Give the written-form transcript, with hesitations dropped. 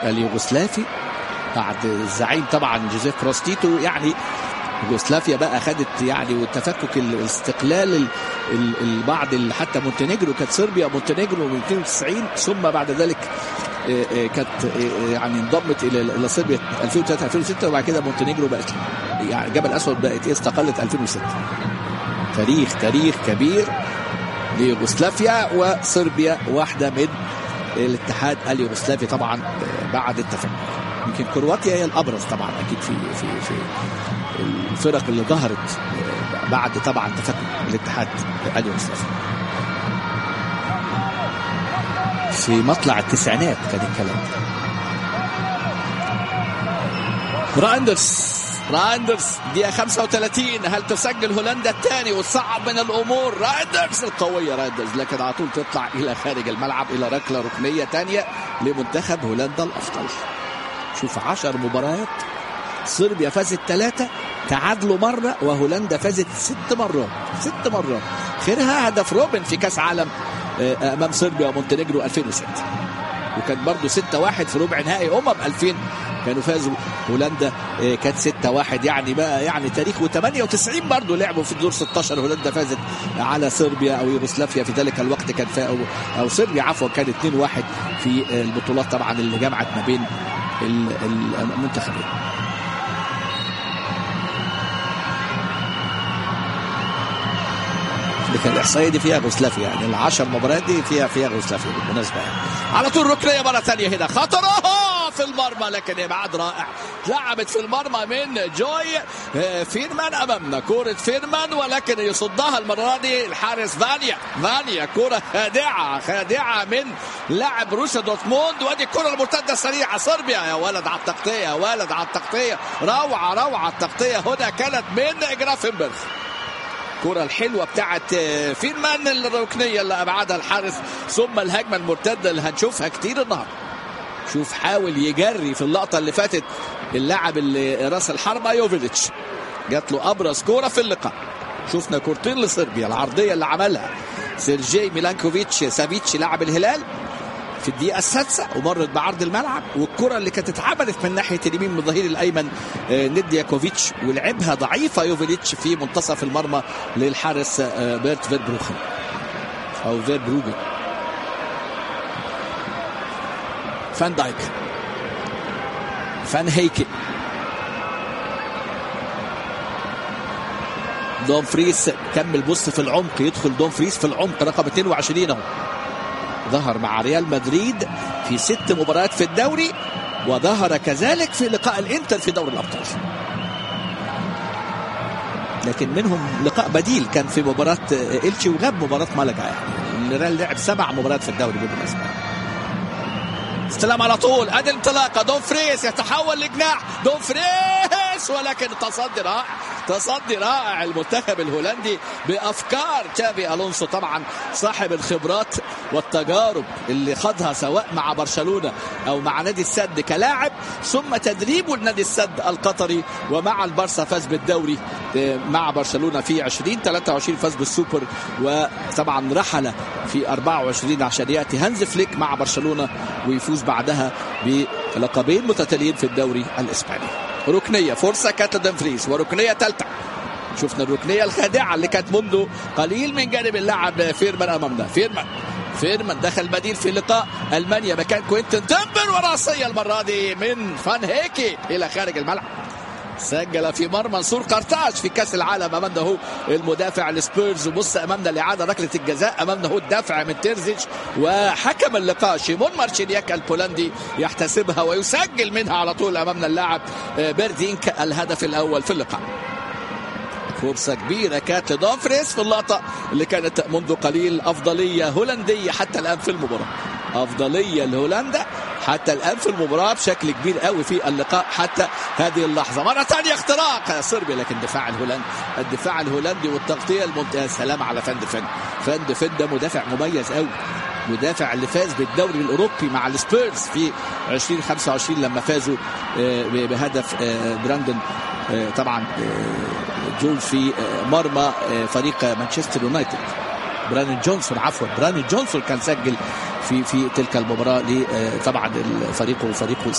اليوغوسلافي بعد الزعيم طبعا جوزيف بروز تيتو. يعني يوغوسلافيا بقى خدت يعني وتفكك الاستقلال البعض حتى مونتينيجرو كانت صربيا مونتينيجرو من 92 ثم بعد ذلك كانت يعني انضمت الى صربيا 2003 2006 وبعد كده مونتينيجرو بقت يعني جبل اسود بقت استقلت 2006. تاريخ كبير ليوغوسلافيا وصربيا واحده من الاتحاد اليوغوسلافي طبعا بعد التفكك. يمكن كرواتيا هي الابرز طبعا اكيد في الفرق اللي ظهرت بعد طبعا تفكك الاتحاد اليوغوسلافي في مطلع التسعينات كان الكلام. رايندرز دقيقة 35. هل تسجل هولندا الثاني وتصعب من الامور؟ رايندرز القوية لكن على طول تطلع الى خارج الملعب الى ركلة ركنية ثانية لمنتخب هولندا الافضل. شوف 10 مباريات صربيا فازت 3 تعادلوا مرة وهولندا فازت 6 مرات. خيرها هدف روبن في كاس عالم امام صربيا ومونتينيجرو 2006 وكان برضو 6-1 في ربع نهائي 2000 كانوا فازوا هولندا كانت 6-1 يعني بقى يعني تاريخ. و98 برضو لعبوا في الدور 16 هولندا فازت على صربيا او يوغوسلافيا في ذلك الوقت كان او صربيا عفوا كان 2-1 في البطولات طبعا اللي جمعت ما بين المنتخبين. لكن الاحصائيه دي فيها يوغوسلافيا يعني ال10 مباريات دي فيها يوغوسلافيا بالمناسبه يعني. على طول ركنيه مره ثانيه هنا خطر في المرمى لكن ابعاد رائع لعبت في المرمى من جوي فيرمان امامنا كوره فيرمان ولكن يصدها المره دي الحارس فانيا كوره خادعه من لاعب بروسيا دورتموند. وادي الكوره المرتده السريعه صربيا يا ولد على التغطيه روعه التغطيه هنا كانت من جرافنبرغ. الكرة الحلوة بتاعت فيرمان الركنية اللي أبعدها الحارس ثم الهجمة المرتدة اللي هنشوفها كتير النهاردة. شوف حاول يجري في اللقطة اللي فاتت اللاعب اللي راس الحربة يوفيتش جات له أبرز كرة في اللقاء. شفنا كورتين لصربيا العرضية اللي عملها سيرجي ميلانكوفيتش سافيتش لاعب الهلال في الدقيقة السادسة ومرت بعرض الملعب والكرة اللي كانت اتعملت من ناحية اليمين من الظهير الأيمن ندياكوفيتش ولعبها ضعيفة يوفيتش في منتصف المرمى للحارس بيرت فيربروخن أو فيربروغن. فان دايك فان هيكي دوم فريس كمل بص في العمق يدخل دوم فريس في العمق رقم 22 اهو. ظهر مع ريال مدريد في 6 مباريات في الدوري وظهر كذلك في لقاء الانتر في دوري الابطال لكن منهم لقاء بديل كان في مباراة إلتشي وغاب مباراة مالاجا. يعني الريال لعب 7 مباريات في الدوري بالمناسبة. استلام على طول ادي الانطلاقه دوم فريس يتحول لجناح دوم فريس ولكن تصدي رائع المنتخب الهولندي بافكار تشافي الونسو طبعا صاحب الخبرات والتجارب اللي خاضها سواء مع برشلونه او مع نادي السد كلاعب ثم تدريبه لنادي السد القطري ومع البارسا فاز بالدوري مع برشلونه في 2023 فاز بالسوبر وطبعا رحل في 24 عشان ياتي هانز فليك مع برشلونه ويفوز بعدها بلقبين متتاليين في الدوري الاسباني. ركنيه فرصه كانت لدمفريز وركنيه ثالثه. شفنا الركنيه الخادعه اللي كانت منذ قليل من جانب اللاعب فيرمان امامنا. فيرمان دخل بديل في لقاء المانيا مكان كوينتن تمبر وراسيه المره دي من فان هيكي الى خارج الملعب. سجل في مرمى منصور قرطاج في كاس العالم. امامنا هو المدافع السبيرز وبص امامنا الاعاده ركله الجزاء. امامنا هو الدافع من تيرزيتش وحكم اللقاء شيمون مارشينياك البولندي يحتسبها ويسجل منها على طول امامنا اللاعب بيردينك الهدف الاول في اللقاء. فرصة كبيرة كانت لدومفريس في اللقطة اللي كانت منذ قليل. أفضلية هولندية حتى الآن في المباراة. أفضلية لهولندا حتى الآن في المباراة بشكل كبير قوي في اللقاء حتى هذه اللحظة. مرة ثانية اختراق صربيا لكن الدفاع الهولندي والتغطية الممتازة. سلام على فان دفن ده مدافع مميز قوي. مدافع اللي فاز بالدوري الأوروبي مع السبيرز في 2025 لما فازوا بهدف براندن طبعا جول في مرمى فريق مانشستر يونايتد. بران جونسون كان سجل في تلك المباراه طبعا فريقه